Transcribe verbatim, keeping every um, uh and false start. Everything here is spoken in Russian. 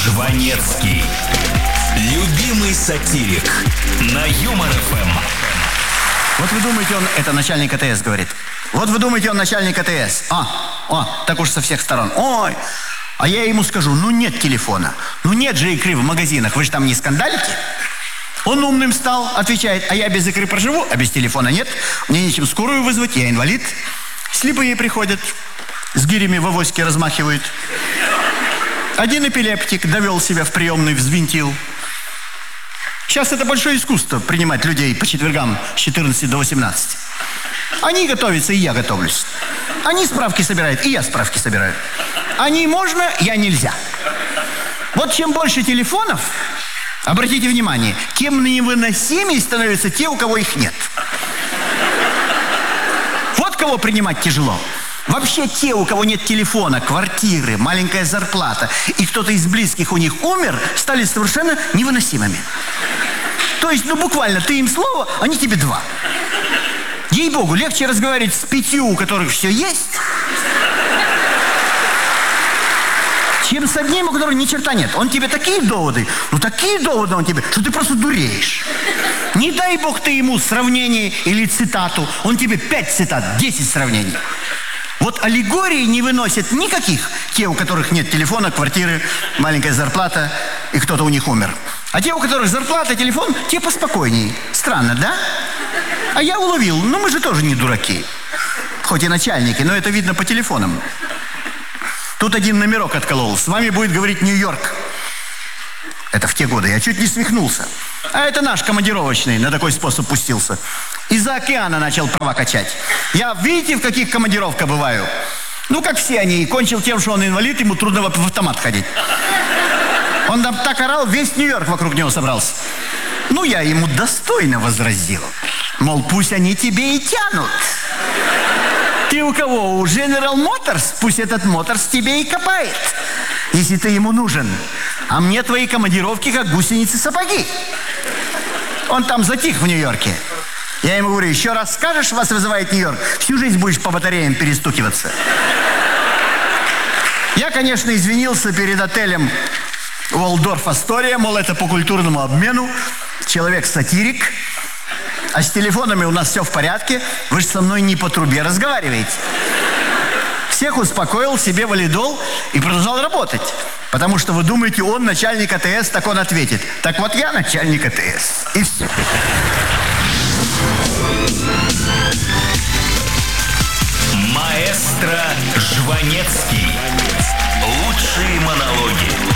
Жванецкий. Любимый сатирик на Юмор эф эм. Вот вы думаете, он, это начальник АТС говорит. Вот вы думаете, он начальник АТС. А, о, так уж со всех сторон. Ой, а я ему скажу, ну нет телефона. Ну нет же икры в магазинах, вы же там не скандалите? Он умным стал, отвечает, а я без икры проживу, а без телефона нет. Мне нечем скорую вызвать, я инвалид. Слепые приходят, с гирями в авоське размахивают. Один эпилептик довел себя в приемный, взвинтил. Сейчас это большое искусство принимать людей по четвергам с четырнадцати до восемнадцати. Они готовятся, и я готовлюсь. Они справки собирают, и я справки собираю. Они можно, я нельзя. Вот чем больше телефонов, обратите внимание, тем невыносимее становятся те, у кого их нет. Вот кого принимать тяжело. Вообще те, у кого нет телефона, квартиры, маленькая зарплата, и кто-то из близких у них умер, стали совершенно невыносимыми. То есть, ну буквально, ты им слово, они тебе два. Ей-богу, легче разговаривать с пятью, у которых все есть, чем с одним, у которого ни черта нет. Он тебе такие доводы, ну такие доводы он тебе, что ты просто дуреешь. Не дай бог ты ему сравнение или цитату, он тебе пять цитат, десять сравнений. Вот аллегории не выносят никаких те, у которых нет телефона, квартиры, маленькая зарплата, и кто-то у них умер. А те, у которых зарплата, телефон, те поспокойнее. Странно, да? А я уловил, ну мы же тоже не дураки. Хоть и начальники, но это видно по телефонам. Тут один номерок отколол. С вами будет говорить Нью-Йорк. Это в те годы. Я чуть не свихнулся. А это наш командировочный на такой способ пустился. Из-за океана начал права качать. Я, видите, в каких командировках бываю? Ну, как все они. И кончил тем, что он инвалид, ему трудно в автомат ходить. Он там так орал, весь Нью-Йорк вокруг него собрался. Ну, я ему достойно возразил. Мол, пусть они тебе и тянут. Ты у кого? У General Motors? Пусть этот Motors тебе и копает, если ты ему нужен. А мне твои командировки, как гусеницы сапоги. Он там затих в Нью-Йорке. Я ему говорю, еще раз скажешь, вас вызывает Нью-Йорк, всю жизнь будешь по батареям перестукиваться. Я, конечно, извинился перед отелем Waldorf Astoria, мол, это по культурному обмену. Человек-сатирик. А с телефонами у нас все в порядке. Вы же со мной не по трубе разговариваете. Всех успокоил, себе валидол и продолжал работать. Потому что вы думаете, он начальник АТС, так он ответит. Так вот я начальник АТС. И все. Маэстро Жванецкий. Лучшие монологи.